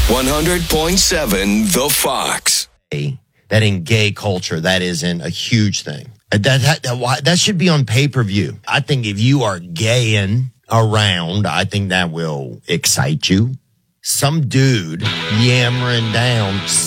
100.7 The Fox. That in gay culture, that isn't a huge thing. That should be on pay-per-view. I think if you are gaying around, I think that will excite you. Some dude yammering down